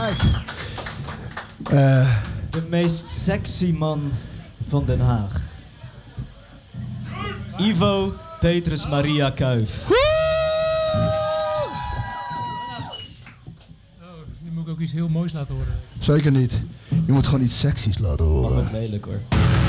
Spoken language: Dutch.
Alright. De meest sexy man van Den Haag. Ivo Petrus Maria Kuijf. Nu moet ik ook iets heel moois laten horen. Zeker niet. Je moet gewoon iets seksies laten horen. Mag ook lelijk hoor.